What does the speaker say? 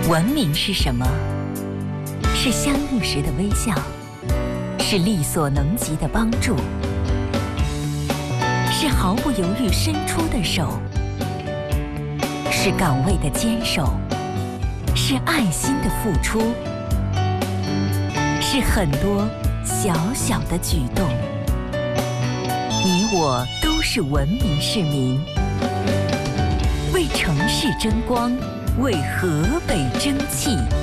文明是什么？是相遇时的微笑，是力所能及的帮助，是毫不犹豫伸出的手，是岗位的坚守，是爱心的付出，是很多小小的举动。你我都是文明市民，为城市争光，为河北争气。